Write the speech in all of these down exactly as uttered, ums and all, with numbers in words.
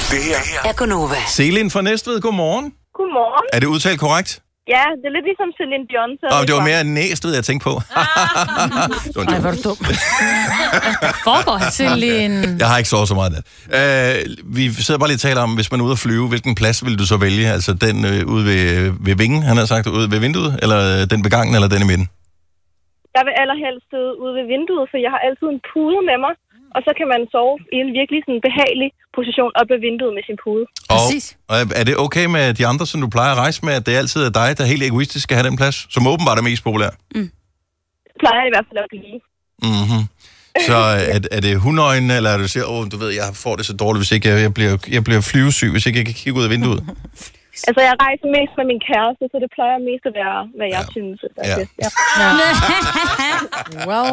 Det her er Gonova. Selin fra Næstved, godmorgen. Godmorgen. Er det udtalt korrekt? Ja, det er lidt ligesom Celine Dion. Så Åh, det var mere Næstved, jeg tænkte på. Ej, hvor er du dum. Hvad foregår, Celine? Jeg har ikke sovet så meget nat. Uh, vi sidder bare lige og taler om, hvis man er ude at flyve, hvilken plads vil du så vælge? Altså den uh, ude ved, ved vingen, han har sagt, ude ved vinduet, eller den ved gangen, eller den i midten? Jeg vil allerhelst sidde ude ved vinduet, for jeg har altid en pude med mig. Og så kan man sove i en virkelig sådan behagelig position op ved vinduet med sin pude. Og, og er det okay med de andre, som du plejer at rejse med, at det altid er dig, der helt egoistisk skal have den plads, som åbenbart er mest populær? Mm. Det plejer jeg i hvert fald at blive. Mhm. Så er, er det hundøjne, eller er det siger, åh, du ved, jeg får det så dårligt, hvis ikke jeg, jeg, bliver, jeg bliver flyvesyg, hvis ikke jeg kan kigge ud af vinduet? Altså, jeg rejser mest med min kæreste, så det plejer mest at være, hvad jeg ja. synes. Ja. Ja. Well,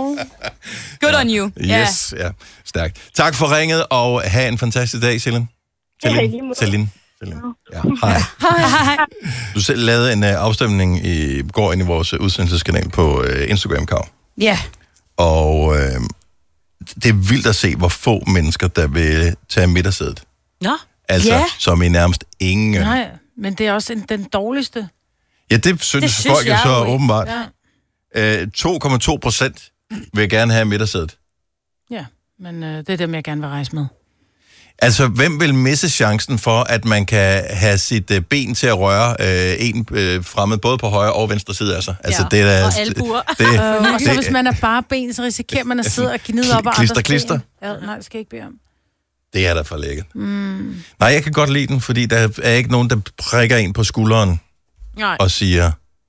good on you. Yes, ja. Stærkt. Tak for ringet, og have en fantastisk dag, Celine. Celine. Celine. Celine. Ja, hej. Hej. Du selv lavede en uh, afstemning i går ind i vores udsendelseskanal på uh, Instagram, Kav. Ja. Yeah. Og uh, det er vildt at se, hvor få mennesker, der vil tage middagssædet. Nå. Altså, yeah. som i nærmest ingen. Nej, men det er også en, den dårligste. Ja, det synes, det synes folk er så jo åbenbart. Ja. Uh, to komma to procent vil gerne have middagssædet. Ja, men uh, det er dem, jeg gerne vil rejse med. Altså, hvem vil misse chancen for, at man kan have sit uh, ben til at røre uh, en uh, fremmed, både på højre og venstre side af sig? Altså, ja, det er, og albuer. Det, det, øh, og så hvis man er bare ben, så risikerer man at sidde og gnide op af klister, andres klister. ben. Ja, nej, det skal jeg ikke bede om. Det er da for lækkert. Mm. Nej, jeg kan godt lide den, fordi der er ikke nogen, der prikker en på skulderen nej. Og siger,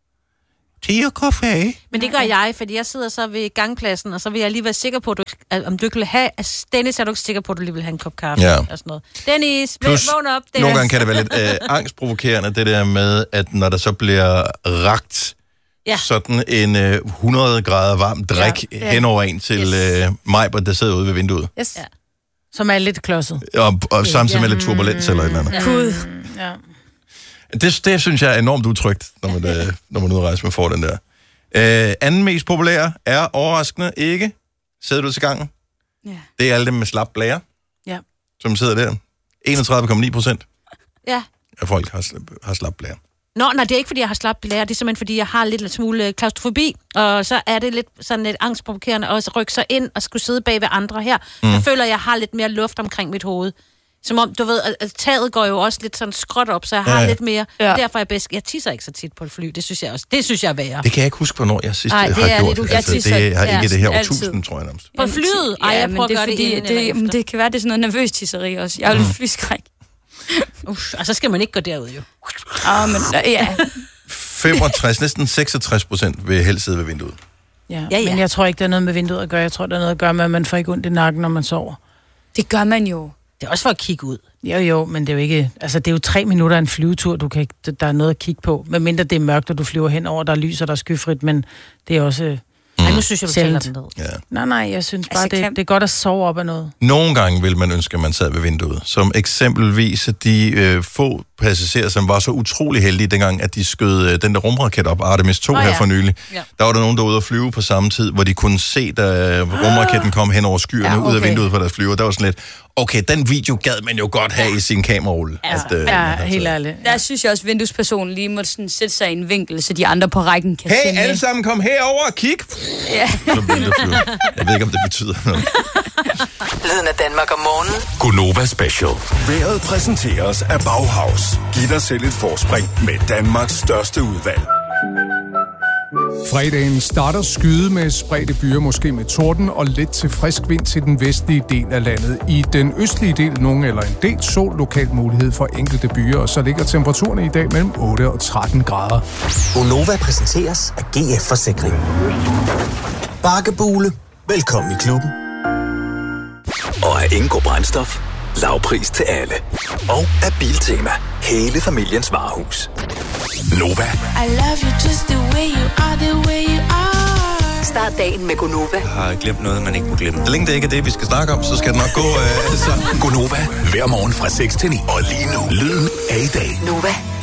te og kaffe. Men det gør jeg, fordi jeg sidder så ved gangpladsen, og så vil jeg lige være sikker på, at du, at om du ikke vil have... Altså, Dennis, er du ikke sikker på, at du lige vil have en kop kaffe? Ja. Og sådan noget. Dennis, plus, vågn op. Dennis. Nogle gange kan det være lidt øh, angstprovokerende, det der med, at når der så bliver rakt ja. sådan en øh, hundrede grader varm drik ja. henover en til yes. øh, Majbert, der sidder ude ved vinduet. Yes. Ja. Som er lidt klodset. Og, og samtidig med lidt turbulens eller et eller andet. Gud. Ja. Det, det synes jeg er enormt utrygt, når man, øh, når man er ude at rejse, man får den der. Øh, anden mest populære er overraskende ikke. Sidder du til gangen? Ja. Det er alle dem med slap blære, ja. som sidder der. enogtredive komma ni procent ja. af folk har, har slap blære. Nå, nej, det er ikke, fordi jeg har slap blære. Det er simpelthen, fordi jeg har lidt, lidt smule klaustrofobi. Og så er det lidt sådan lidt angstprovokerende at rykke sig ind og skulle sidde bag ved andre her. Mm. Jeg føler, at jeg har lidt mere luft omkring mit hoved. Som om, du ved, at taget går jo også lidt sådan skråt op, så jeg har ja, ja. lidt mere. Ja. Og derfor er jeg bedst. Jeg tisser ikke så tit på et fly. Det synes jeg også. Det synes jeg er værre. Det kan jeg ikke huske, hvornår jeg sidst Ej, har det gjort. Lidt, altså, tisser, det har ja, ikke det her altid. årtusind, tror jeg nærmest. På flyet? Ej, ja, jeg prøver at gøre det, det, det, det, det kan være, det er sådan noget nervøs tisseri også. Jeg har lidt flyskræk. Uff, og så skal man ikke gå derud, jo. Ah, men ja. femogtres, næsten seksogtres procent vil helst sidde ved vinduet. Ja, ja, ja, men jeg tror ikke, der er noget med vinduet at gøre. Jeg tror, der er noget at gøre med, at man får ikke ondt i nakken, når man sover. Det gør man jo. Det er også for at kigge ud. Jo, jo, men det er jo ikke... Altså, det er jo tre minutter af en flyvetur, du kan ikke, der er noget at kigge på. Medmindre det er mørkt, og du flyver henover, der er lys, og der er skyfrit, men det er også... Mm. Ej, nu synes jeg, du taler den ned. Ja. Nej, nej, jeg synes bare, altså, det, kan... det er godt at sove op af noget. Nogle gange vil man ønske, at man sad ved vinduet. Som eksempelvis de øh, få passagerer, som var så utrolig heldige dengang, at de skød øh, den der rumraket op, Artemis to oh, her ja. for nylig. Ja. Der var der nogen, der var ude at flyve på samme tid, hvor de kunne se, da rumraketten kom hen over skyerne, ja, okay. ud af vinduet for deres flyver. Der var sådan lidt, okay, den video gad man jo godt have ja. i sin kamerarulle. Altså, at, øh, ja, helt ærligt. Der synes jeg også, at vinduespersonen lige må sådan sætte sig i en vinkel, så de andre på rækken kan hey, se Hey, alle sammen, kom herover og kig! Ja. Jeg ved ikke, om det betyder noget. Lyden af Danmark om morgenen. Gonova Special. Været præsenteres af Bauhaus. Giv dig selv et forspring med Danmarks største udvalg. Fredagen starter skyde med spredte byer, måske med torden og lidt til frisk vind til den vestlige del af landet. I den østlige del nogen eller en del sol, lokal mulighed for enkelte byer, og så ligger temperaturerne i dag mellem otte og tretten grader. Gonova præsenteres af G F Forsikring. Bakkebule. Velkommen i klubben. Og af Ingo Brændstof. Lavpris til alle. Og af Biltema. Hele familiens varehus. Nova. I love you just the way you are, the way you are. Start dagen med Gonova. Jeg har glemt noget, man ikke må glemme. Så længe det ikke er det, vi skal snakke om, så skal det nok gå. Øh, altså. Gonova. Hver morgen fra seks til ni. Og lige nu. Lyden af i dag. Nova.